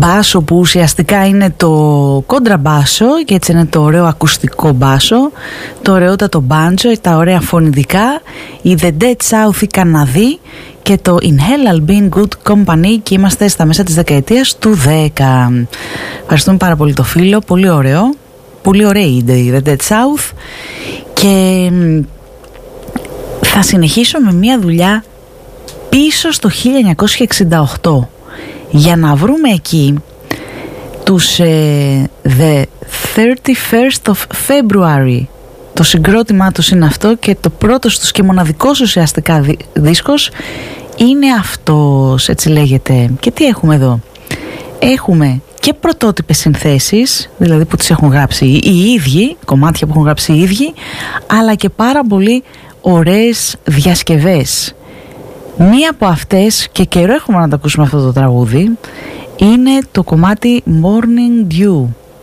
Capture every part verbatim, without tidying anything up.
μπάσο που ουσιαστικά είναι το κόντραμπάσο και έτσι είναι το ωραίο ακουστικό μπάσο, το ωραιότατο μπάντζο, τα ωραία φωνητικά, η The Dead South οι Καναδοί και το Inhale I'll be in good company, και είμαστε στα μέσα της δεκαετίας του δέκα. Ευχαριστούμε πάρα πολύ το φίλο, πολύ ωραίο, πολύ ωραία είναι η The Dead South. Και θα συνεχίσω με μια δουλειά πίσω στο χίλια εννιακόσια εξήντα οκτώ για να βρούμε εκεί τους ε, The thirty-first of February. Το συγκρότημά τους είναι αυτό και το πρώτος τους και μοναδικός ουσιαστικά δι- δίσκος είναι αυτός, έτσι λέγεται. Και τι έχουμε εδώ? Έχουμε και πρωτότυπες συνθέσεις, δηλαδή που τις έχουν γράψει οι ίδιοι, κομμάτια που έχουν γράψει οι ίδιοι, αλλά και πάρα πολύ ωραίες διασκευές. Μία από αυτές, και καιρό έχουμε να το ακούσουμε αυτό το τραγούδι, είναι το κομμάτι Morning Dew,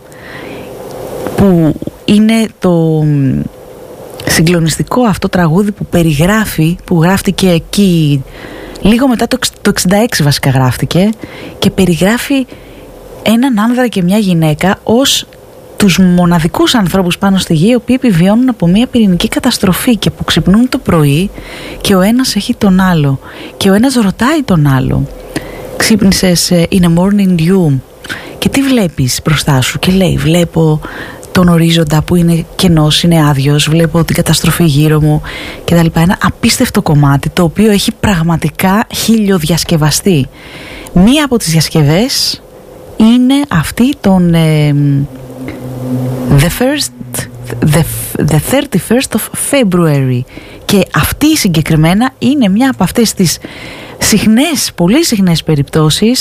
που είναι το συγκλονιστικό αυτό τραγούδι που περιγράφει, που γράφτηκε εκεί λίγο μετά το, το εξήντα έξι βασικά γράφτηκε, και περιγράφει έναν άνδρα και μια γυναίκα ως τους μοναδικούς ανθρώπους πάνω στη γη οι οποίοι επιβιώνουν από μια πυρηνική καταστροφή και που ξυπνούν το πρωί και ο ένας έχει τον άλλο και ο ένας ρωτάει τον άλλο, ξύπνησες in a morning dew και τι βλέπεις μπροστά σου? Και λέει, βλέπω τον ορίζοντα που είναι κενός, είναι άδειος, βλέπω την καταστροφή γύρω μου και τα λοιπά. Ένα απίστευτο κομμάτι το οποίο έχει πραγματικά χιλιοδιασκευαστεί. Μία από τις διασκευές είναι αυτή των ε, the, first, the, the thirty-first of February, και αυτή συγκεκριμένα είναι μια από αυτές τις συχνές, πολύ συχνές περιπτώσεις